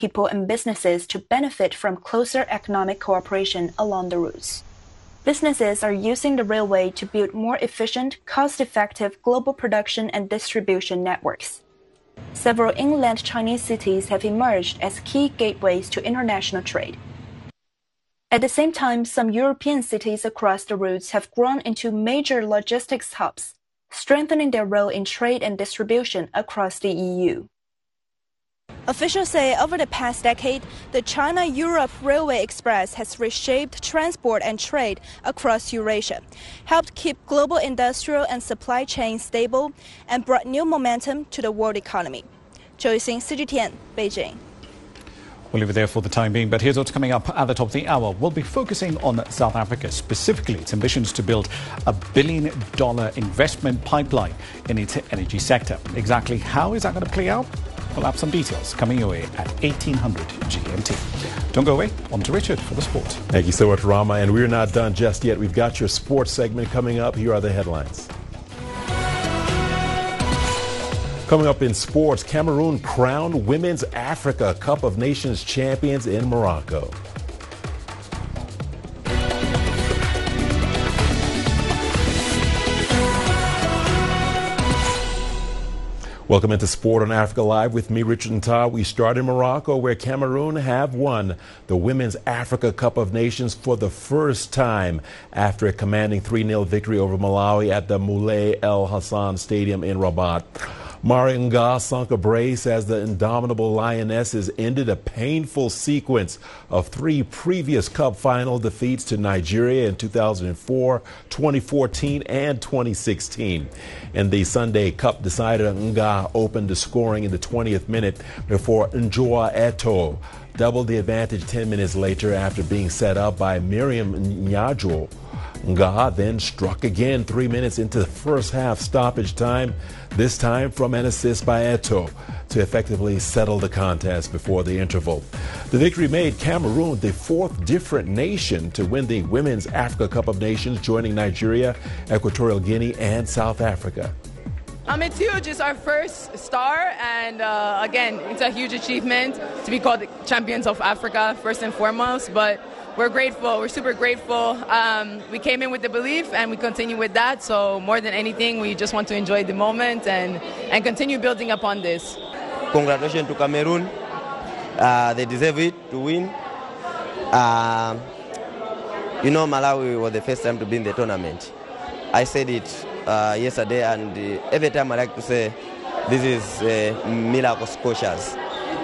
people and businesses to benefit from closer economic cooperation along the routes. Businesses are using the railway to build more efficient, cost-effective global production and distribution networks. Several inland Chinese cities have emerged as key gateways to international trade. At the same time, some European cities across the routes have grown into major logistics hubs, strengthening their role in trade and distribution across the EU. Officials say over the past decade, the China-Europe Railway Express has reshaped transport and trade across Eurasia, helped keep global industrial and supply chains stable, and brought new momentum to the world economy. Zhou Yixing, CGTN, Beijing. We'll leave it there for the time being, but here's what's coming up at the top of the hour. We'll be focusing on South Africa, specifically its ambitions to build a $1 billion investment pipeline in its energy sector. Exactly how is that going to play out? We'll have some details coming your way at 1800 GMT. Don't go away. On to Richard for the sport. Thank you so much, Rama. And we're not done just yet. We've got your sports segment coming up. Here are the headlines. Coming up in sports, Cameroon crowned Women's Africa Cup of Nations champions in Morocco. Welcome into Sport on Africa Live with me, Richard Ntah. We start in Morocco, where Cameroon have won the Women's Africa Cup of Nations for the first time after a commanding 3-0 victory over Malawi at the Moulay El Hassan Stadium in Rabat. Mari Nga sunk a brace as the indomitable Lionesses ended a painful sequence of 3 previous Cup final defeats to Nigeria in 2004, 2014, and 2016. In the Sunday Cup decider, Nga opened the scoring in the 20th minute before Njoa Eto doubled the advantage 10 minutes later after being set up by Miriam Nyajo. Nga then struck again 3 minutes into the first half stoppage time, this time from an assist by Eto to effectively settle the contest before the interval. The victory made Cameroon the 4th different nation to win the Women's Africa Cup of Nations, joining Nigeria, Equatorial Guinea, and South Africa. It's huge. It's our first star, and again, it's a huge achievement to be called the champions of Africa, first and foremost, but we're grateful. We're super grateful. We came in with the belief, and we continue with that. So more than anything, we just want to enjoy the moment and continue building upon this. Congratulations to Cameroon. They deserve it to win. Malawi was the first time to be in the tournament. I said it yesterday, and every time I like to say this is miracle Scotias.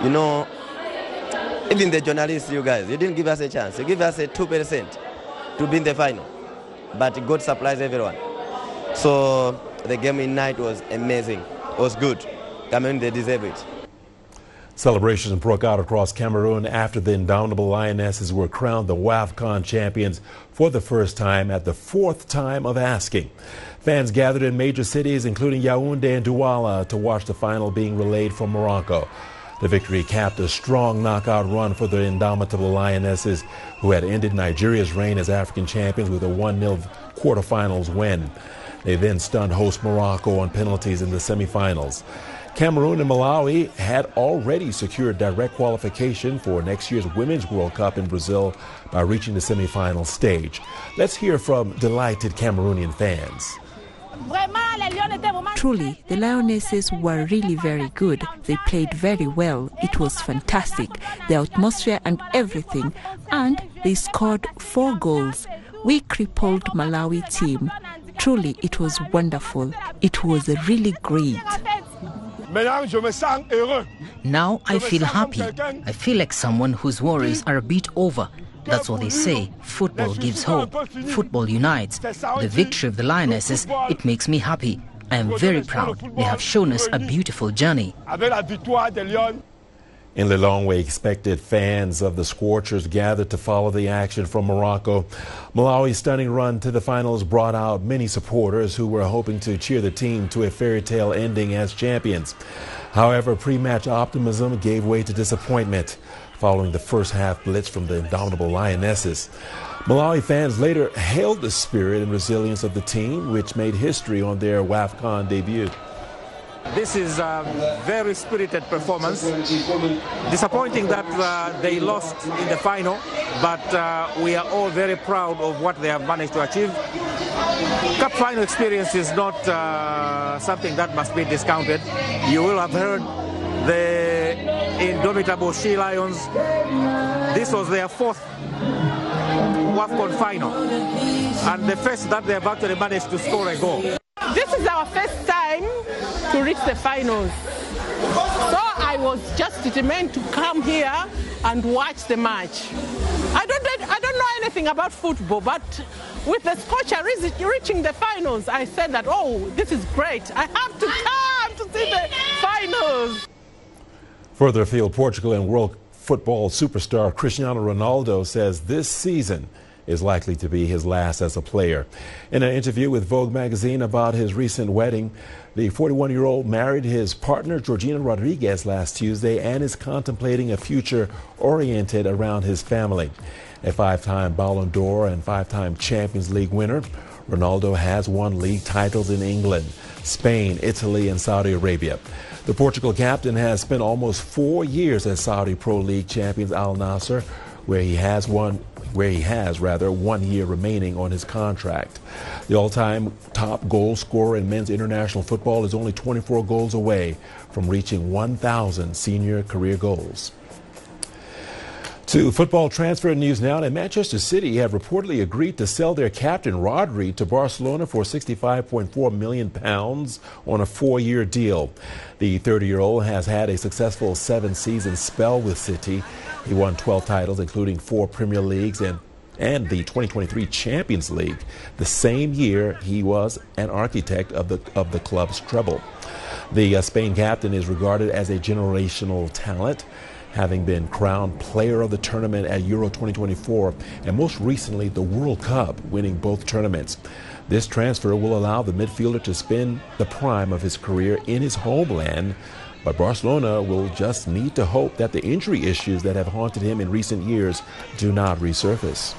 Even the journalists, you guys, you didn't give us a chance. You give us a 2% to be in the final. But God supplies everyone. So the game in night was amazing. It was good. Cameroon, they deserve it. Celebrations broke out across Cameroon after the indomitable Lionesses were crowned the WAFCON champions for the first time at the 4th time of asking. Fans gathered in major cities, including Yaoundé and Douala, to watch the final being relayed from Morocco. The victory capped a strong knockout run for the indomitable Lionesses, who had ended Nigeria's reign as African champions with a 1-0 quarterfinals win. They then stunned host Morocco on penalties in the semifinals. Cameroon and Malawi had already secured direct qualification for next year's Women's World Cup in Brazil by reaching the semifinal stage. Let's hear from delighted Cameroonian fans. Truly, the Lionesses were really very good. They played very well. It was fantastic. The atmosphere and everything. And they scored 4 goals. We crippled Malawi team. Truly, it was wonderful. It was really great. Now I feel happy. I feel like someone whose worries are a bit over. That's what they say. Football gives hope. Football unites. The victory of the Lionesses, it makes me happy. I am very proud. They have shown us a beautiful journey. In Lilongwe, expected fans of the Scorchers gathered to follow the action from Morocco. Malawi's stunning run to the finals brought out many supporters who were hoping to cheer the team to a fairy tale ending as champions. However, pre-match optimism gave way to disappointment following the first half blitz from the indomitable Lionesses. Malawi fans later hailed the spirit and resilience of the team, which made history on their WAFCON debut. This is a very spirited performance. Disappointing that they lost in the final, but we are all very proud of what they have managed to achieve. Cup final experience is not something that must be discounted. You will have heard the indomitable She Lions. This was their fourth WAFCON final, and the first that they have actually managed to score a goal. This is our first time to reach the finals. So I was just determined to come here and watch the match. I don't know anything about football, but with the Scotia reaching the finals, I said that, oh, this is great. I have to come to see the finals. Further afield, Portugal and world football superstar Cristiano Ronaldo says this season is likely to be his last as a player. In an interview with Vogue magazine about his recent wedding, the 41-year-old married his partner Georgina Rodriguez last Tuesday and is contemplating a future oriented around his family. A 5-time Ballon d'Or and 5-time Champions League winner, Ronaldo has won league titles in England, Spain, Italy, and Saudi Arabia. The Portugal captain has spent almost 4 years as Saudi Pro League champions Al Nassr, where he has 1 year remaining on his contract. The all-time top goal scorer in men's international football is only 24 goals away from reaching 1,000 senior career goals. To football transfer news now, and Manchester City have reportedly agreed to sell their captain Rodri to Barcelona for £65.4 million on a 4-year deal. The 30-year-old has had a successful 7-season spell with City. He won 12 titles, including 4 Premier Leagues and the 2023 Champions League. The same year, he was an architect of the club's treble. The Spain captain is regarded as a generational talent, having been crowned player of the tournament at Euro 2024 and most recently the World Cup, winning both tournaments. This transfer will allow the midfielder to spend the prime of his career in his homeland, but Barcelona will just need to hope that the injury issues that have haunted him in recent years do not resurface.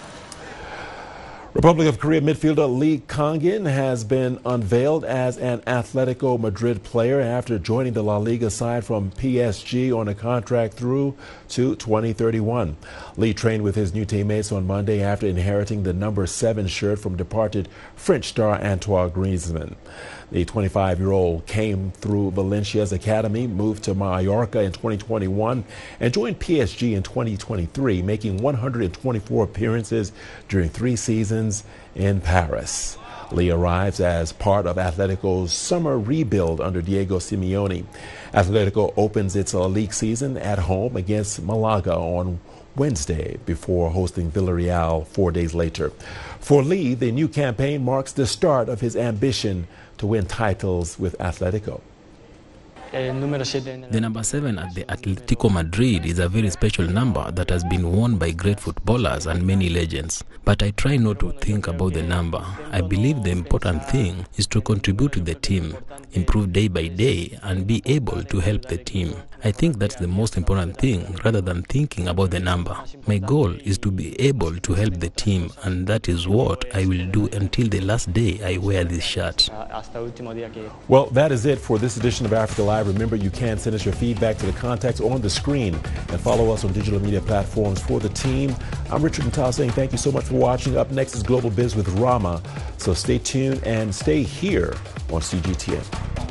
Republic of Korea midfielder Lee Kang-in has been unveiled as an Atletico Madrid player after joining the La Liga side from PSG on a contract through to 2031. Lee trained with his new teammates on Monday after inheriting the number 7 shirt from departed French star Antoine Griezmann. The 25-year-old came through Valencia's academy, moved to Mallorca in 2021, and joined PSG in 2023, making 124 appearances during 3 seasons in Paris. Lee arrives as part of Atletico's summer rebuild under Diego Simeone. Atletico opens its league season at home against Malaga on Wednesday before hosting Villarreal 4 days later. For Lee, the new campaign marks the start of his ambition to win titles with Atletico. The number 7 at the Atletico Madrid is a very special number that has been worn by great footballers and many legends. But I try not to think about the number. I believe the important thing is to contribute to the team, improve day by day, and be able to help the team. I think that's the most important thing rather than thinking about the number. My goal is to be able to help the team, and that is what I will do until the last day I wear this shirt. Well, that is it for this edition of Africa Live. Remember, you can send us your feedback to the contacts on the screen and follow us on digital media platforms. For the team, I'm Richard Ntao saying thank you so much for watching. Up next is Global Biz with Rama. So stay tuned and stay here on CGTN.